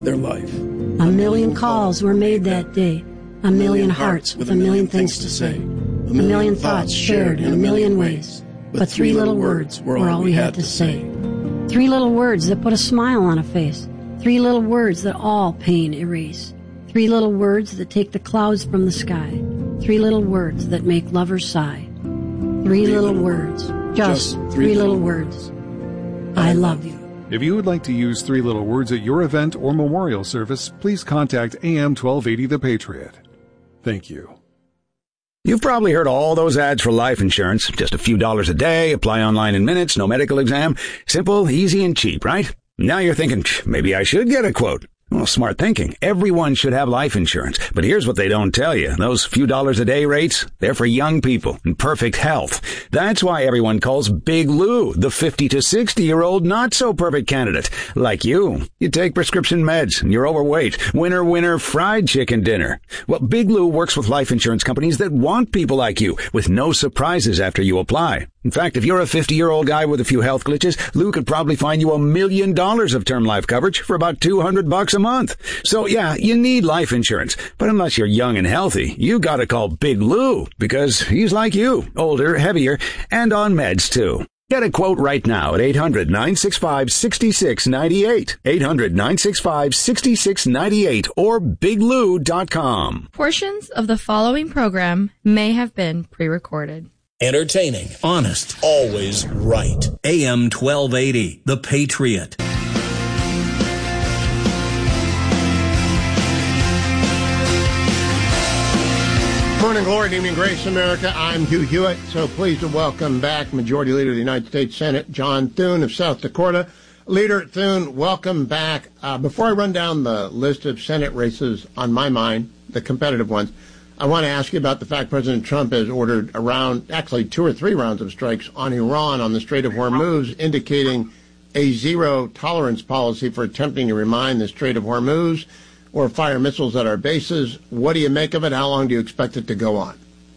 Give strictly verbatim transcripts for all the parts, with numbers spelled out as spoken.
their life. A million calls were made that day. A million hearts with a million things to say. A million thoughts shared in a million ways. But three little words were all we had to say. Three little words that put a smile on a face. Three little words that all pain erase. Three little words that take the clouds from the sky. Three little words that make lovers sigh. Three little words. Just three little words. I love you. If you would like to use Three Little Words at your event or memorial service, please contact A M twelve eighty The Patriot. Thank you. You've probably heard all those ads for life insurance. Just a few dollars a day, apply online in minutes, no medical exam. Simple, easy, and cheap, right? Now you're thinking, maybe I should get a quote. Well, smart thinking. Everyone should have life insurance. But here's what they don't tell you. Those few dollars a day rates, they're for young people in perfect health. That's why everyone calls Big Lou the fifty to sixty-year-old not-so-perfect candidate. Like you. You take prescription meds, and you're overweight. Winner, winner, fried chicken dinner. Well, Big Lou works with life insurance companies that want people like you, with no surprises after you apply. In fact, if you're a fifty-year-old guy with a few health glitches, Lou could probably find you a million dollars of term life coverage for about two hundred bucks a month. So yeah, you need life insurance. But unless you're young and healthy, you gotta call Big Lou, because he's like you, older, heavier, and on meds too. Get a quote right now at eight hundred, nine six five, six six nine eight, eight hundred, nine six five, six six nine eight, or big lou dot com. Portions of the following program may have been pre-recorded. Entertaining, honest, always right. A M twelve eighty, The Patriot. Morning glory and evening grace, America. I'm Hugh Hewitt. So pleased to welcome back Majority Leader of the United States Senate, John Thune of South Dakota. Leader Thune, welcome back. Uh, before I run down the list of Senate races on my mind, the competitive ones, I want to ask you about the fact President Trump has ordered around, actually two or three rounds of strikes on Iran on the Strait of Hormuz, indicating a zero-tolerance policy for attempting to remine the Strait of Hormuz or fire missiles at our bases. What do you make of it? How long do you expect it to go on?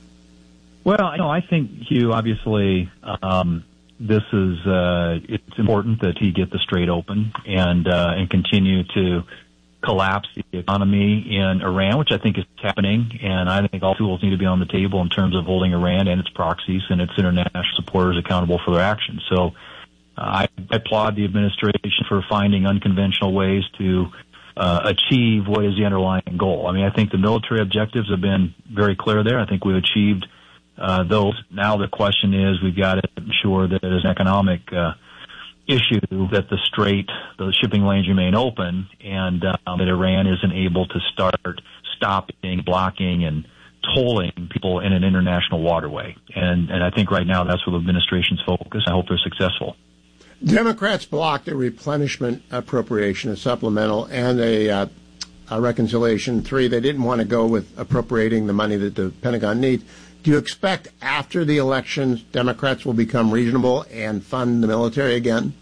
Well, you know, I think, Hugh, obviously, um, this is, uh, it's important that he get the strait open and, uh, and continue to collapse the economy in Iran, which I think is happening. And I think all tools need to be on the table in terms of holding Iran and its proxies and its international supporters accountable for their actions. So uh, I applaud the administration for finding unconventional ways to Uh, achieve what is the underlying goal. I mean, I think the military objectives have been very clear there. I think we've achieved uh, those. Now the question is we've got to ensure that it is an economic uh, issue, that the strait, the shipping lanes remain open, and uh, that Iran isn't able to start stopping, blocking, and tolling people in an international waterway. And, and I think right now that's where the administration's focus. I hope they're successful. Democrats blocked a replenishment appropriation, a supplemental, and a, uh, a reconciliation three. They didn't want to go with appropriating the money that the Pentagon needs. Do you expect after the elections Democrats will become reasonable and fund the military again?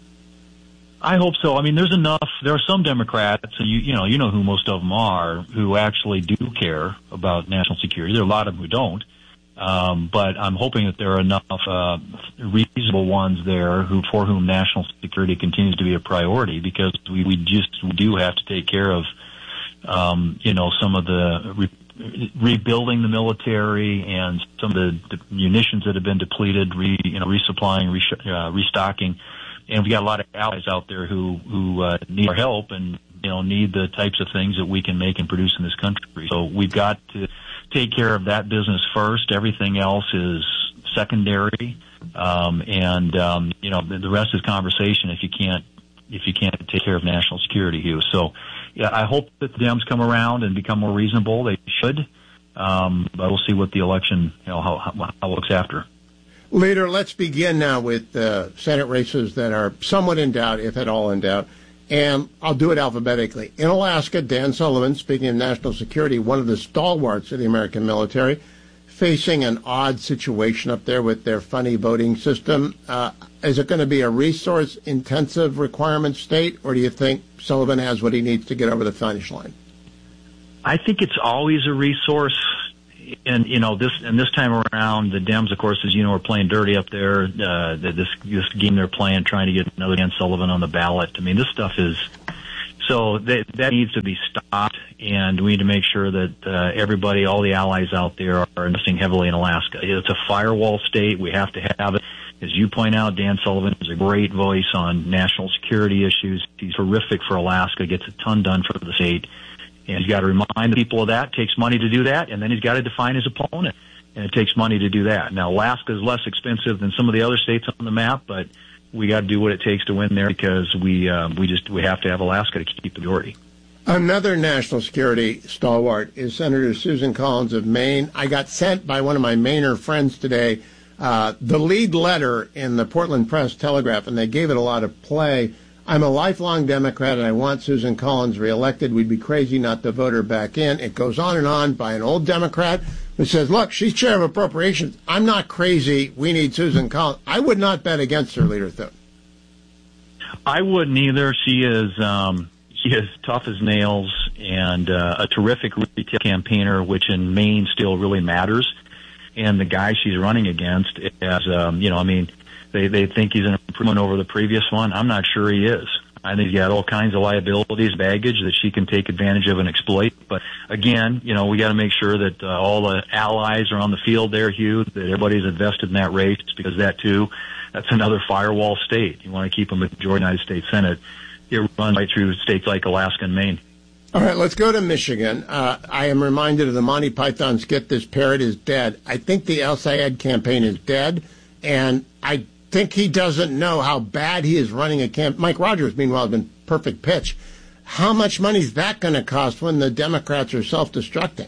I hope so. I mean, there's enough. There are some Democrats, and you, you know, you know who most of them are, who actually do care about national security. There are a lot of them who don't. Um, but I'm hoping that there are enough uh, reasonable ones there who, for whom national security continues to be a priority, because we, we just we do have to take care of, um, you know, some of the re- rebuilding the military and some of the, the munitions that have been depleted, re, you know, resupplying, re- uh, restocking, and we got a lot of allies out there who who uh, need our help and you know need the types of things that we can make and produce in this country. So we've got to take care of that business first. Everything else is secondary, um, and um, you know the, the rest is conversation. If you can't, if you can't take care of national security, Hugh. So, yeah, I hope that the Dems come around and become more reasonable. They should, um, but we'll see what the election, you know, how, how, how it looks after. Leader, let's begin now with uh, Senate races that are somewhat in doubt, if at all in doubt. And I'll do it alphabetically. In Alaska, Dan Sullivan, speaking of national security, one of the stalwarts of the American military, facing an odd situation up there with their funny voting system. Uh, is it going to be a resource-intensive requirement state, or do you think Sullivan has what he needs to get over the finish line? I think it's always a resource. And, you know, this and this time around, the Dems, of course, as you know, are playing dirty up there. Uh, this this game they're playing, trying to get another Dan Sullivan on the ballot. I mean, this stuff is So that, that needs to be stopped, and we need to make sure that uh, everybody, all the allies out there, are investing heavily in Alaska. It's a firewall state. We have to have it. As you point out, Dan Sullivan is a great voice on national security issues. He's terrific for Alaska, gets a ton done for the state. And he's got to remind the people of that. It takes money to do that, and then he's got to define his opponent. And it takes money to do that. Now, Alaska is less expensive than some of the other states on the map, but we got to do what it takes to win there because we uh, we just we have to have Alaska to keep the majority. Another national security stalwart is Senator Susan Collins of Maine. I got sent by one of my Mainer friends today uh, the lead letter in the Portland Press-Telegraph, and they gave it a lot of play. I'm a lifelong Democrat, and I want Susan Collins reelected. We'd be crazy not to vote her back in. It goes on and on by an old Democrat who says, look, she's chair of appropriations. I'm not crazy. We need Susan Collins. I would not bet against her, Leader Thune. I wouldn't either. She is um, she is tough as nails and uh, a terrific retail campaigner, which in Maine still really matters. And the guy she's running against, is, um, you know, I mean, they, they think he's an improvement over the previous one. I'm not sure he is. I think he's got all kinds of liabilities, baggage that she can take advantage of and exploit. But again, you know, we got to make sure that uh, all the allies are on the field there, Hugh, that everybody's invested in that race, because that too, that's another firewall state. You want to keep a majority in the United States Senate. It runs right through states like Alaska and Maine. All right, let's go to Michigan. Uh, I am reminded of the Monty Python skit, This Parrot is Dead. I think the El Sayed campaign is dead, and I think he doesn't know how bad he is running a camp. Mike Rogers, meanwhile, has been perfect pitch. How much money is that going to cost when the Democrats are self-destructing?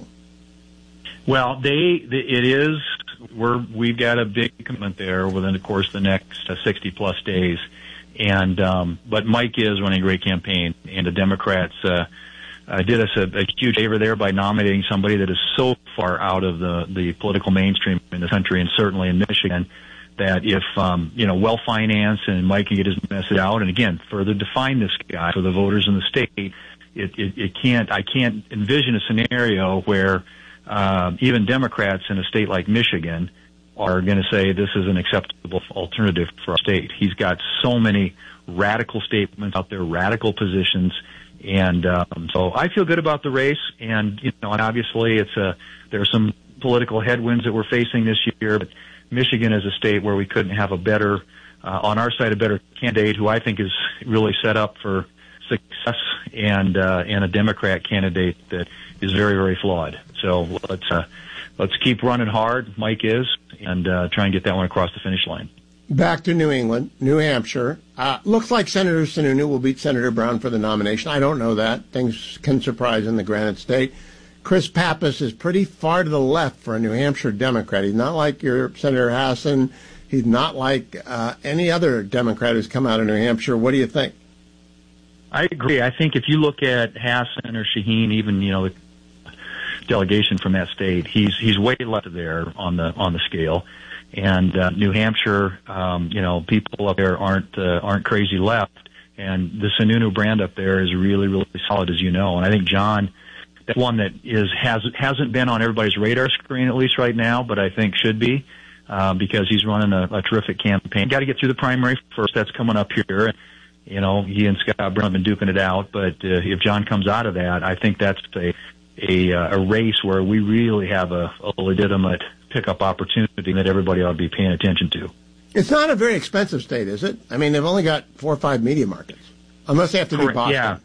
Well, they it is. We're we've got a big commitment there within, of course, the next uh, sixty plus days, and um, but Mike is running a great campaign, and the Democrats uh, uh, did us a, a huge favor there by nominating somebody that is so far out of the the political mainstream in the country, and certainly in Michigan, that if, um, you know, well-financed and Mike can get his message out, and again, further define this guy for the voters in the state, it, it, it can't, I can't envision a scenario where uh, even Democrats in a state like Michigan are going to say this is an acceptable alternative for our state. He's got so many radical statements out there, radical positions, and um, so I feel good about the race, and, you know, and obviously it's a, there are some political headwinds that we're facing this year, but Michigan is a state where we couldn't have a better, uh, on our side, a better candidate who I think is really set up for success, and uh, and a Democrat candidate that is very, very flawed. So let's uh, let's keep running hard. Mike is, and uh, try and get that one across the finish line. Back to New England, New Hampshire. Uh, looks like Senator Sununu will beat Senator Brown for the nomination. I don't know that. Things can surprise in the Granite State. Chris Pappas is pretty far to the left for a New Hampshire Democrat. He's not like your Senator Hassan. He's not like uh, any other Democrat who's come out of New Hampshire. What do you think? I agree. I think if you look at Hassan or Shaheen, even, you know, the delegation from that state, he's he's way left there on the on the scale. And uh, New Hampshire, um, you know, people up there aren't uh, aren't crazy left. And the Sununu brand up there is really, really solid, as you know. And I think John, that's one that is has hasn't been on everybody's radar screen, at least right now, but I think should be, uh, because he's running a, a terrific campaign. Got to get through the primary first. That's coming up here. You know, he and Scott Brown have been duking it out. But uh, if John comes out of that, I think that's a a, a race where we really have a, a legitimate pickup opportunity that everybody ought to be paying attention to. It's not a very expensive state, is it? I mean, they've only got four or five media markets, unless they have to do Boston. Yeah.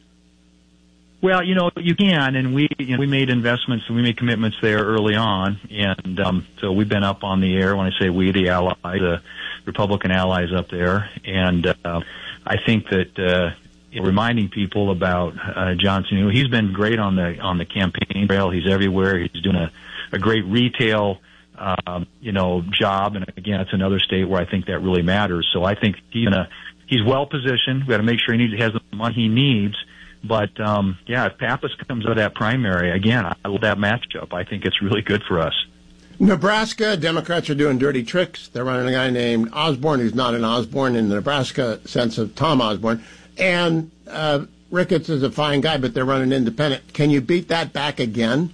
Well, you know, you can, and we you know, we made investments and we made commitments there early on, and um, so we've been up on the air. When I say we, the allies, the Republican allies up there, and uh, I think that uh, you know, reminding people about uh, Johnson, you know, he's been great on the on the campaign trail. He's everywhere. He's doing a, a great retail, um, you know, job, and again, it's another state where I think that really matters. So I think he's gonna, he's well positioned. We got to make sure he needs, has the money he needs. But, um, yeah, if Pappas comes out of that primary, again, I love that matchup. I think it's really good for us. Nebraska, Democrats are doing dirty tricks. They're running a guy named Osborne, who's not an Osborne in the Nebraska sense of Tom Osborne. And uh, Ricketts is a fine guy, but they're running independent. Can you beat that back again?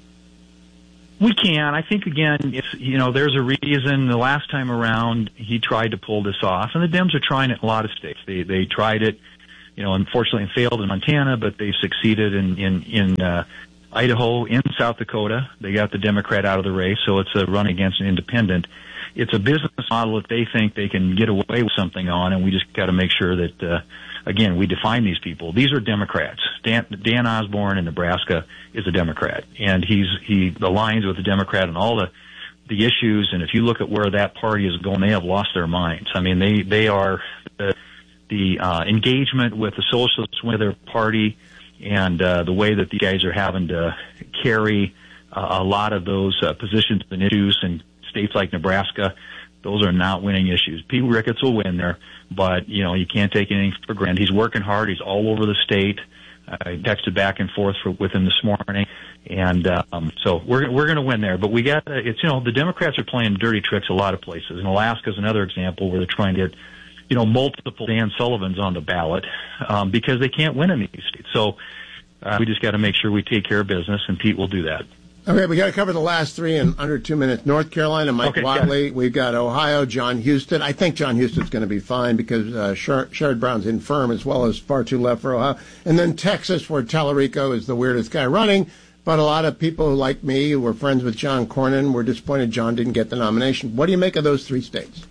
We can. I think, again, if, you know, there's a reason the last time around he tried to pull this off. And the Dems are trying it in a lot of states. They, they tried it you know, unfortunately failed in Montana, but they've succeeded in, in, in, uh, Idaho, in South Dakota. They got the Democrat out of the race, so it's a run against an independent. It's a business model that they think they can get away with something on, and we just got to make sure that, uh, again, we define these people. These are Democrats. Dan, Dan Osborne in Nebraska is a Democrat, and he's he aligns with the Democrat on all the the issues. And if you look at where that party is going, they have lost their minds. I mean, they they are the, the uh, engagement with the socialists with their party, and uh, the way that the guys are having to carry uh, a lot of those uh, positions and issues in states like Nebraska. Those are not winning issues. Pete Ricketts will win there, but, you know, you can't take anything for granted. He's working hard. He's all over the state. Uh, I texted back and forth for, with him this morning. And, um, so we're, we're going to win there. But we got, it's, you know, the Democrats are playing dirty tricks a lot of places. And Alaska is another example where they're trying to get, you know, multiple Dan Sullivans on the ballot, um, because they can't win in these states. So, uh, we just got to make sure we take care of business, and Pete will do that. Okay, we got to cover the last three in under two minutes. North Carolina, Mike okay, Whatley. We've got Ohio, John Houston. I think John Houston's going to be fine because uh, Sher- Sherrod Brown's infirm as well as far too left for Ohio. And then Texas, where Tallarico is the weirdest guy running. But a lot of people like me who were friends with John Cornyn were disappointed John didn't get the nomination. What do you make of those three states?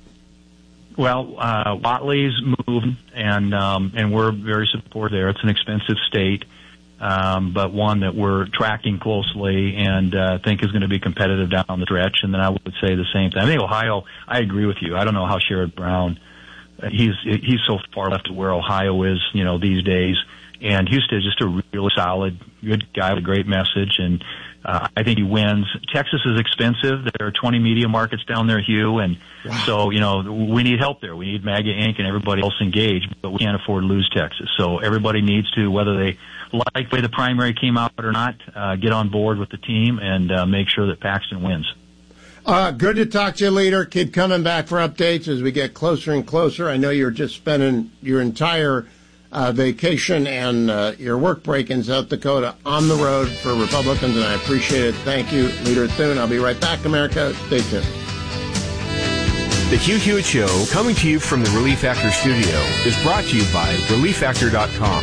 Well, uh, Whatley's moving, and um, and we're very supportive there. It's an expensive state. Um, but one that we're tracking closely and uh, think is going to be competitive down the stretch. And then I would say the same thing. I think Ohio, I agree with you. I don't know how Sherrod Brown, uh, he's he's so far left of where Ohio is, you know, these days. And Houston is just a really solid, good guy with a great message, and uh, I think he wins. Texas is expensive. There are twenty media markets down there, Hugh, and wow. so, you know, we need help there. We need MAGA Incorporated and everybody else engaged, but we can't afford to lose Texas. So everybody needs to, whether they like the way the primary came out or not, uh, get on board with the team and uh, make sure that Paxton wins. Uh, good to talk to you, Leader. Keep coming back for updates as we get closer and closer. I know you're just spending your entire uh, vacation and uh, your work break in South Dakota on the road for Republicans, and I appreciate it. Thank you, Leader Thune. I'll be right back, America. Stay tuned. The Hugh Hewitt Show, coming to you from the Relief Factor studio, is brought to you by relief factor dot com.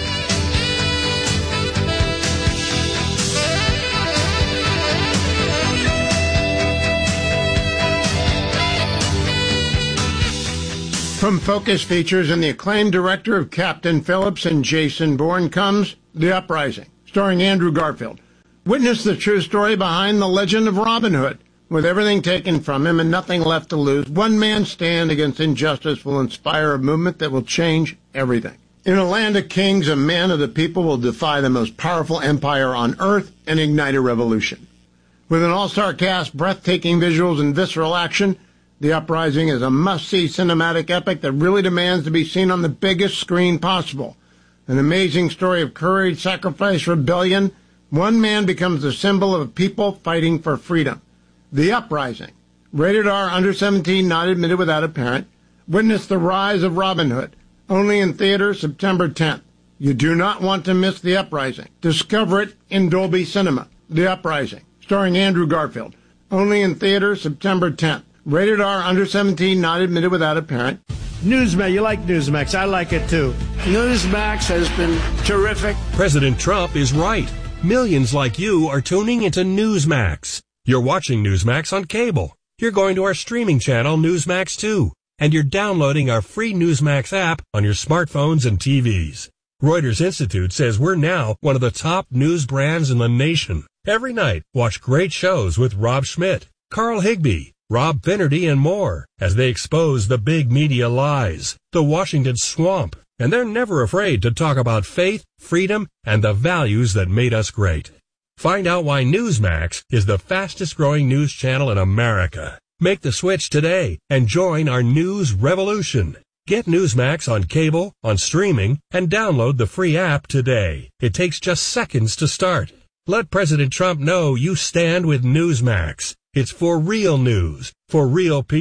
From Focus Features and the acclaimed director of Captain Phillips and Jason Bourne comes The Uprising, starring Andrew Garfield. Witness the true story behind the legend of Robin Hood. With everything taken from him and nothing left to lose, one man's stand against injustice will inspire a movement that will change everything. In a land of kings, a man of the people will defy the most powerful empire on earth and ignite a revolution. With an all-star cast, breathtaking visuals, and visceral action, The Uprising is a must-see cinematic epic that really demands to be seen on the biggest screen possible. An amazing story of courage, sacrifice, rebellion. One man becomes the symbol of a people fighting for freedom. The Uprising. Rated R, under seventeen, not admitted without a parent. Witness the rise of Robin Hood. Only in theaters September tenth. You do not want to miss The Uprising. Discover it in Dolby Cinema. The Uprising. Starring Andrew Garfield. Only in theaters September tenth. Rated R, under seventeen, not admitted without a parent. Newsmax, you like Newsmax. I like it too. Newsmax has been terrific. President Trump is right. Millions like you are tuning into Newsmax. You're watching Newsmax on cable. You're going to our streaming channel, Newsmax two. And you're downloading our free Newsmax app on your smartphones and T Vs. Reuters Institute says we're now one of the top news brands in the nation. Every night, watch great shows with Rob Schmidt, Carl Higbie, Rob Finnerty, and more as they expose the big media lies, the Washington swamp, and they're never afraid to talk about faith, freedom, and the values that made us great. Find out why Newsmax is the fastest growing news channel in America. Make the switch today and join our news revolution. Get Newsmax on cable, on streaming, and download the free app today. It takes just seconds to start. Let President Trump know you stand with Newsmax. It's for real news, for real people.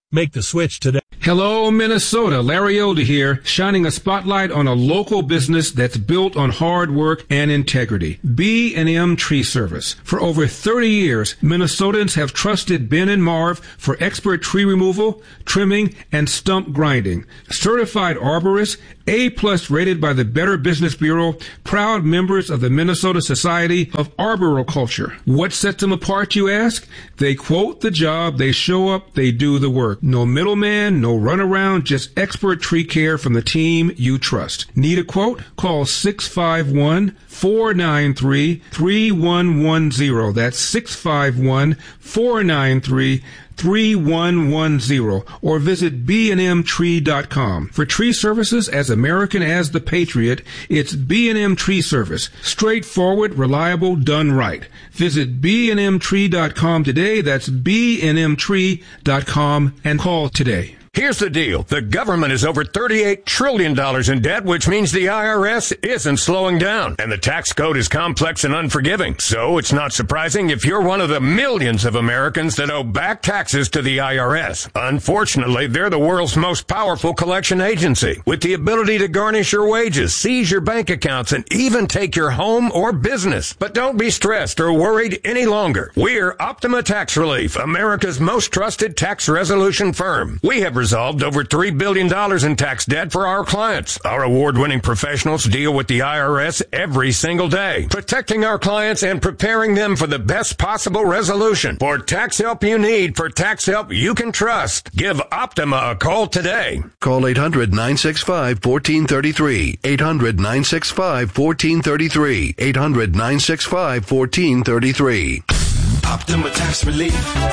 Make the switch today. Hello, Minnesota. Larry Elder here, shining a spotlight on a local business that's built on hard work and integrity. B and M Tree Service. For over thirty years, Minnesotans have trusted Ben and Marv for expert tree removal, trimming, and stump grinding. Certified arborists, A-plus rated by the Better Business Bureau, proud members of the Minnesota Society of Arboriculture. What sets them apart, you ask? They quote the job, they show up, they do the work. No middleman, no runaround, just expert tree care from the team you trust. Need a quote? Call six five one, four nine three, three one one zero. That's six five one, four nine three, three one one zero, or visit b and m tree dot com. For tree services as American as the Patriot, it's B and M Tree Service. Straightforward, reliable, done right. Visit b and m tree dot com today. That's b and m tree dot com and call today. Here's the deal. The government is over thirty-eight trillion dollars in debt, which means the I R S isn't slowing down. And the tax code is complex and unforgiving. So it's not surprising if you're one of the millions of Americans that owe back taxes to the I R S. Unfortunately, they're the world's most powerful collection agency, with the ability to garnish your wages, seize your bank accounts, and even take your home or business. But don't be stressed or worried any longer. We're Optima Tax Relief, America's most trusted tax resolution firm. We have resolved over three billion dollars in tax debt for our clients. Our award-winning professionals deal with the I R S every single day, protecting our clients and preparing them for the best possible resolution. For tax help you need, for tax help you can trust, give Optima a call today. Call eight hundred, nine six five, one four three three. eight hundred, nine six five, one four three three. eight hundred, nine six five, one four three three. Optima Tax Relief.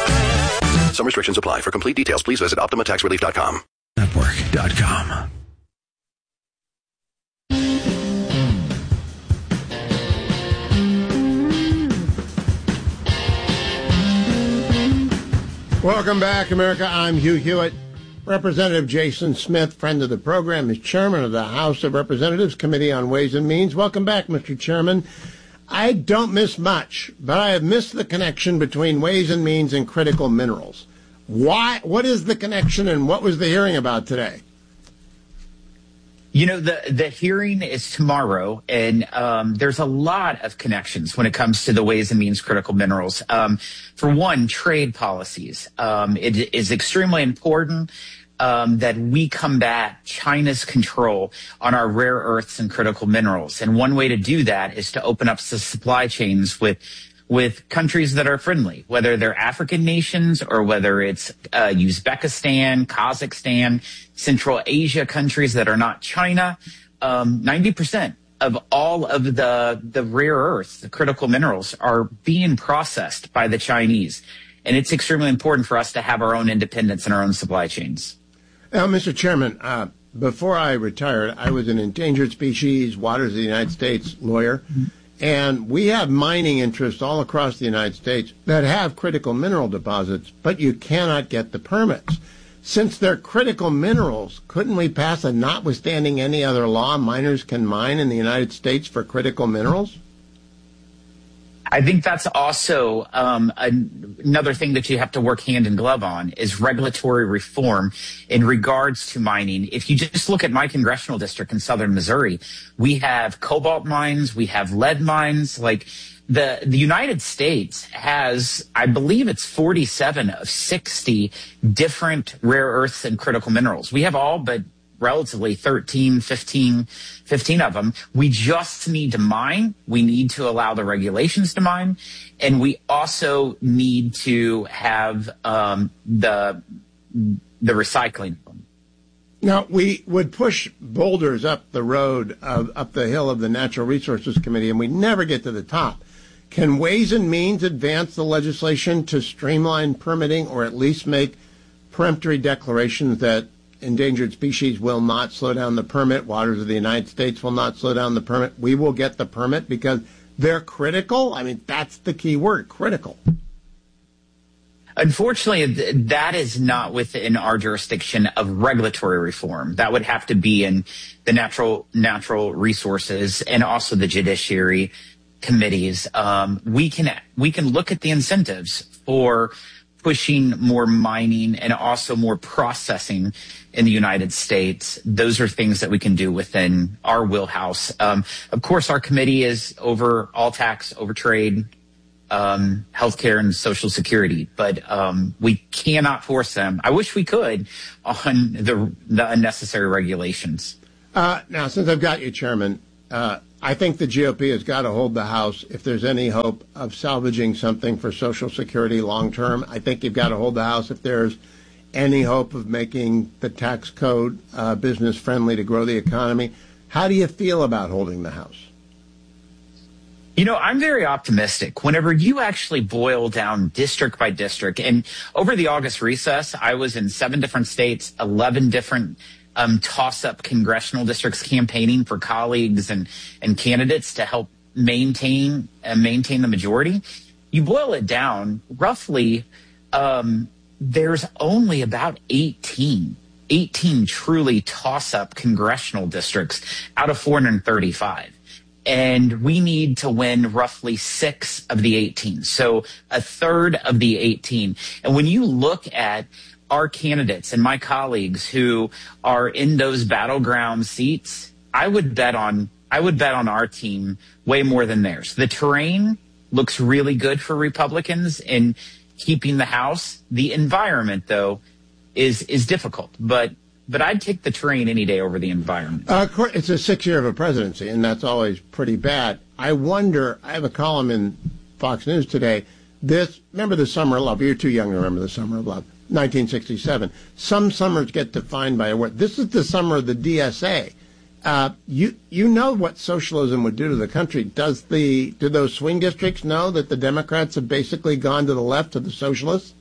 Some restrictions apply. For complete details, please visit optima tax relief dot com. Network dot com. Welcome back, America. I'm Hugh Hewitt. Representative Jason Smith, friend of the program, is chairman of the House of Representatives Committee on Ways and Means. Welcome back, Mister Chairman. I don't miss much, but I have missed the connection between Ways and Means and critical minerals. Why? What is the connection, and what was the hearing about today? You know, the, the hearing is tomorrow, and um, there's a lot of connections when it comes to the Ways and Means critical minerals. Um, for one, trade policies. Um, it is extremely important um, that we combat China's control on our rare earths and critical minerals. And one way to do that is to open up the supply chains with with countries that are friendly, whether they're African nations or whether it's uh, Uzbekistan, Kazakhstan, Central Asia countries that are not China. Um, ninety percent of all of the, the rare earths, the critical minerals, are being processed by the Chinese. And it's extremely important for us to have our own independence and our own supply chains. Now, Mister Chairman, uh, before I retired, I was an endangered species, waters of the United States lawyer. Mm-hmm. And we have mining interests all across the United States that have critical mineral deposits, but you cannot get the permits. Since they're critical minerals, couldn't we pass a notwithstanding any other law, miners can mine in the United States for critical minerals? I think that's also um, an, another thing that you have to work hand in glove on is regulatory reform in regards to mining. If you just look at my congressional district in southern Missouri, we have cobalt mines, we have lead mines. Like the the United States has, I believe it's forty-seven of sixty different rare earths and critical minerals. We have all but relatively thirteen, fifteen, fifteen of them. We just need to mine. We need to allow the regulations to mine. And we also need to have um, the the recycling. Now, we would push boulders up the road, uh, up the hill of the Natural Resources Committee, and we never get to the top. Can Ways and Means advance the legislation to streamline permitting or at least make peremptory declarations that endangered species will not slow down the permit, waters of the United States will not slow down the permit, we will get the permit because they're critical? I mean, that's the key word, critical. Unfortunately, th- that is not within our jurisdiction of regulatory reform. That would have to be in the natural natural resources and also the judiciary committees. Um, we can we can look at the incentives for pushing more mining and also more processing in the United States. Those are things that we can do within our wheelhouse. Um, of course, our committee is over all tax, over trade, um, healthcare, and Social Security, but um, we cannot force them. I wish we could on the, the unnecessary regulations. Uh, now, since I've got you, Chairman, uh, I think the G O P has got to hold the House if there's any hope of salvaging something for Social Security long term. I think you've got to hold the House if there's any hope of making the tax code uh, business friendly to grow the economy. How do you feel about holding the House? You know, I'm very optimistic. Whenever you actually boil down district by district, and over the August recess, I was in seven different states, eleven different um, toss-up congressional districts campaigning for colleagues and, and candidates to help maintain uh, maintain the majority. You boil it down, roughly, um, there's only about eighteen, eighteen truly toss-up congressional districts out of four hundred thirty-five. And we need to win roughly six of the eighteen. So a third of the eighteen. And when you look at our candidates and my colleagues who are in those battleground seats, I would bet on, I would bet on our team way more than theirs. The terrain looks really good for Republicans in keeping the House. The environment, though, is, is difficult, but But I'd take the terrain any day over the environment. Uh, it's a six year of a presidency, and that's always pretty bad. I wonder, I have a column in Fox News today. This, remember the Summer of Love? You're too young to remember the Summer of Love. nineteen sixty-seven. Some summers get defined by a word. This is the summer of the D S A. Uh, you you know what socialism would do to the country. Does the do those swing districts know that the Democrats have basically gone to the left of the socialists?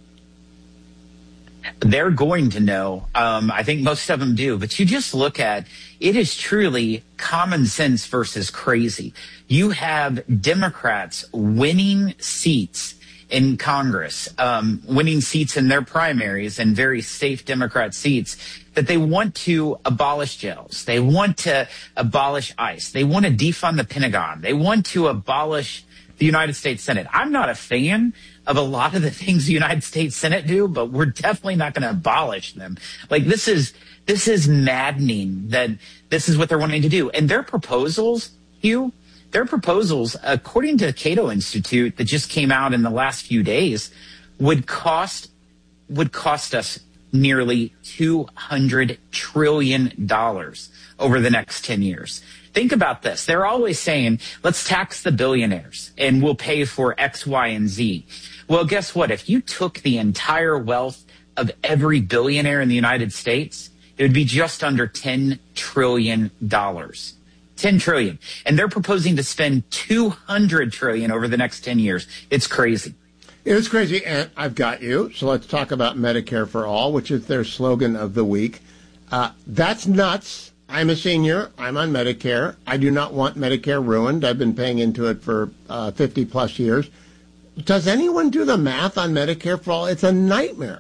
They're going to know. Um, I think most of them do. But you just look at, it is truly common sense versus crazy. You have Democrats winning seats in Congress, um, winning seats in their primaries and very safe Democrat seats, that they want to abolish jails. They want to abolish ICE. They want to defund the Pentagon. They want to abolish the United States Senate. I'm not a fan of a lot of the things the United States Senate do, but we're definitely not going to abolish them. Like, this is, this is maddening that this is what they're wanting to do. And their proposals, Hugh, their proposals, according to the Cato Institute that just came out in the last few days, would cost, would cost us nearly two hundred trillion dollars over the next ten years. Think about this. They're always saying, let's tax the billionaires and we'll pay for X, Y, and Z. Well, guess what? If you took the entire wealth of every billionaire in the United States, it would be just under ten trillion dollars. ten trillion dollars. And they're proposing to spend two hundred trillion dollars over the next ten years. It's crazy. It's crazy. And I've got you. So let's talk about Medicare for All, which is their slogan of the week. Uh, that's nuts. I'm a senior. I'm on Medicare. I do not want Medicare ruined. I've been paying into it for uh, fifty plus years. Does anyone do the math on Medicare for All? It's a nightmare.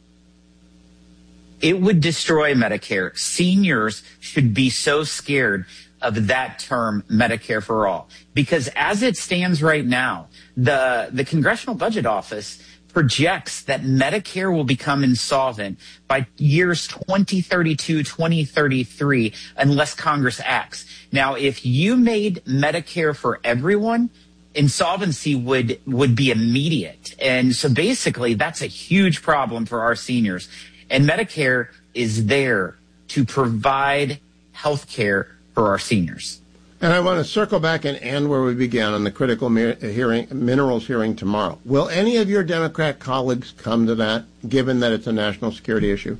It would destroy Medicare. Seniors should be so scared of that term, Medicare for All, because as it stands right now, the, the Congressional Budget Office projects that Medicare will become insolvent by years twenty thirty-two, twenty thirty-three, unless Congress acts. Now, if you made Medicare for everyone, insolvency would, would be immediate. And so basically, that's a huge problem for our seniors. And Medicare is there to provide health care for our seniors. And I want to circle back and end where we began on the critical mi- hearing, minerals hearing tomorrow. Will any of your Democrat colleagues come to that, given that it's a national security issue?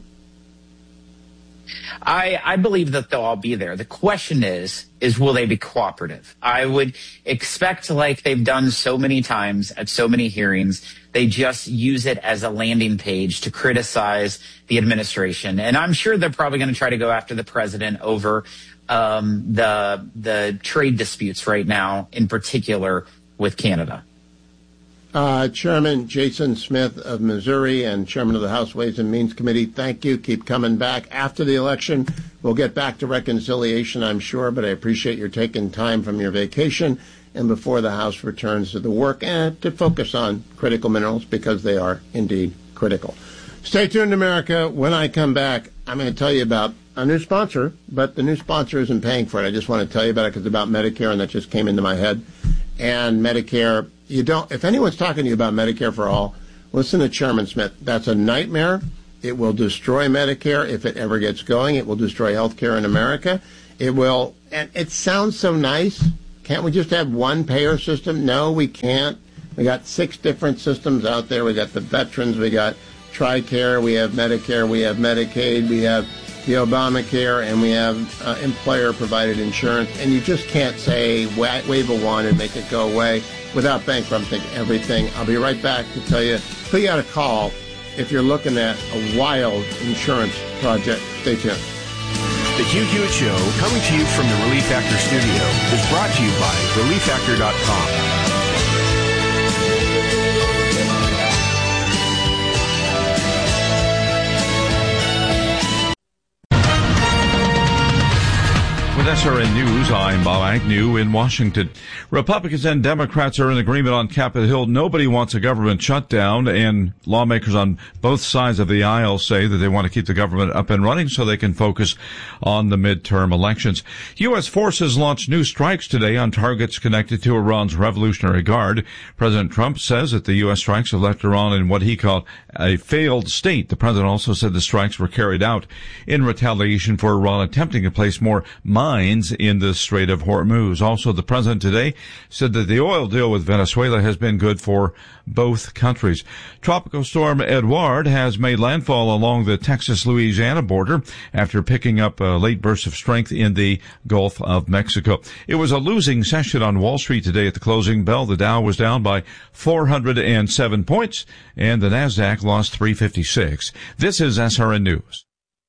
I, I believe that they'll all be there. The question is, is will they be cooperative? I would expect, like they've done so many times at so many hearings, they just use it as a landing page to criticize the administration. And I'm sure they're probably going to try to go after the president over um, the the trade disputes right now, in particular with Canada. Uh, Chairman Jason Smith of Missouri and Chairman of the House Ways and Means Committee, thank you. Keep coming back. After the election, we'll get back to reconciliation, I'm sure, but I appreciate your taking time from your vacation and before the House returns to the work and to focus on critical minerals because they are indeed critical. Stay tuned, America. When I come back, I'm going to tell you about a new sponsor, but the new sponsor isn't paying for it. I just want to tell you about it because it's about Medicare, and that just came into my head. And Medicare, you don't, if anyone's talking to you about Medicare for All, listen to Chairman Smith. That's a nightmare. It will destroy Medicare if it ever gets going. It will destroy health care in America. It will, and it sounds so nice. Can't we just have one payer system? No, we can't. We got six different systems out there. We got the veterans, we got TRICARE, we have Medicare, we have Medicaid, we have the Obamacare, and we have uh, employer-provided insurance. And you just can't say wa- wave a wand and make it go away without bankrupting everything. I'll be right back to tell you, put you out a call if you're looking at a wild insurance project. Stay tuned. The Hugh Hewitt Show, coming to you from the Relief Factor studio, is brought to you by relief factor dot com. With S R N News, I'm Bob Agnew in Washington. Republicans and Democrats are in agreement on Capitol Hill. Nobody wants a government shutdown, and lawmakers on both sides of the aisle say that they want to keep the government up and running so they can focus on the midterm elections. U S forces launched new strikes today on targets connected to Iran's Revolutionary Guard. President Trump says that the U S strikes have left Iran in what he called a failed state. The president also said the strikes were carried out in retaliation for Iran attempting to place more mines in the Strait of Hormuz. Also, the president today said that the oil deal with Venezuela has been good for both countries. Tropical storm Edouard has made landfall along the Texas-Louisiana border after picking up a late burst of strength in the Gulf of Mexico. It was a losing session on Wall Street today at the closing bell. The Dow was down by four hundred seven points, and the Nasdaq lost three fifty-six. This is S R N News.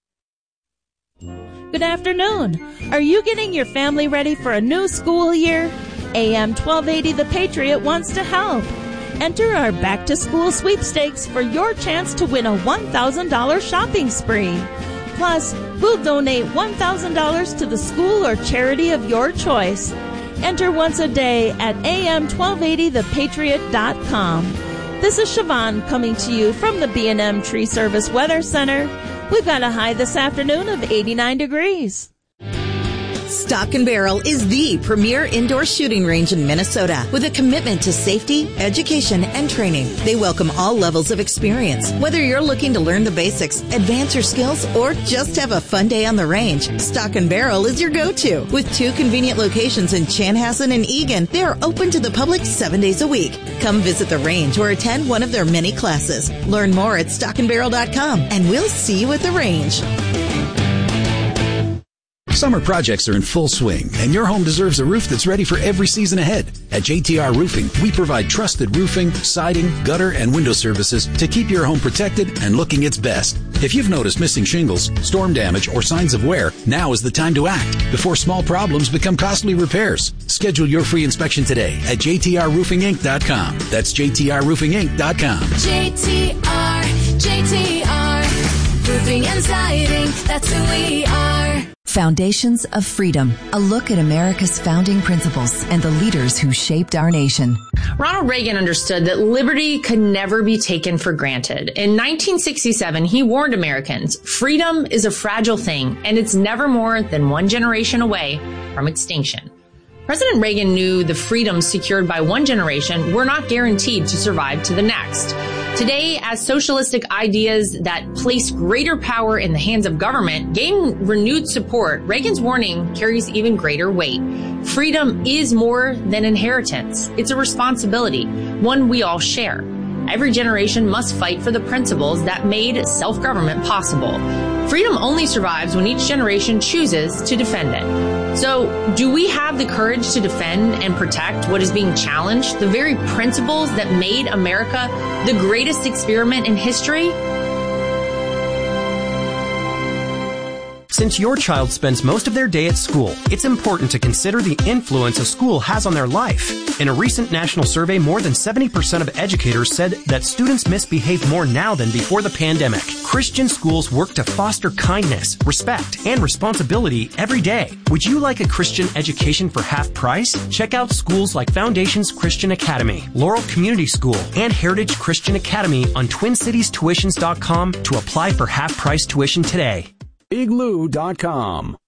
Good afternoon. Are you getting your family ready for a new school year? A M twelve eighty The Patriot wants to help. Enter our back-to-school sweepstakes for your chance to win a one thousand dollars shopping spree. Plus, we'll donate one thousand dollars to the school or charity of your choice. Enter once a day at A M twelve eighty the patriot dot com. This is Siobhan coming to you from the B and M Tree Service Weather Center. We've got a high this afternoon of eighty-nine degrees. Stock and Barrel is the premier indoor shooting range in Minnesota with a commitment to safety, education, and training. They welcome all levels of experience. Whether you're looking to learn the basics, advance your skills, or just have a fun day on the range, Stock and Barrel is your go-to. With two convenient locations in Chanhassen and Eagan, they are open to the public seven days a week. Come visit the range or attend one of their many classes. Learn more at stock and barrel dot com, and we'll see you at the range. Summer projects are in full swing, and your home deserves a roof that's ready for every season ahead. At J T R Roofing, we provide trusted roofing, siding, gutter, and window services to keep your home protected and looking its best. If you've noticed missing shingles, storm damage, or signs of wear, now is the time to act before small problems become costly repairs. Schedule your free inspection today at j t r roofing inc dot com. That's j t r roofing inc dot com. J T R, J T R, roofing and siding, that's who we are. Foundations of Freedom, a look at America's founding principles and the leaders who shaped our nation. Ronald Reagan understood that liberty could never be taken for granted. In nineteen sixty-seven, he warned Americans, freedom is a fragile thing, and it's never more than one generation away from extinction. President Reagan knew the freedoms secured by one generation were not guaranteed to survive to the next. Today, as socialistic ideas that place greater power in the hands of government gain renewed support, Reagan's warning carries even greater weight. Freedom is more than inheritance. It's a responsibility, one we all share. Every generation must fight for the principles that made self-government possible. Freedom only survives when each generation chooses to defend it. So, do we have the courage to defend and protect what is being challenged, the very principles that made America the greatest experiment in history? Since your child spends most of their day at school, it's important to consider the influence a school has on their life. In a recent national survey, more than seventy percent of educators said that students misbehave more now than before the pandemic. Christian schools work to foster kindness, respect, and responsibility every day. Would you like a Christian education for half price? Check out schools like Foundations Christian Academy, Laurel Community School, and Heritage Christian Academy on twin cities tuitions dot com to apply for half price tuition today. Igloo dot com.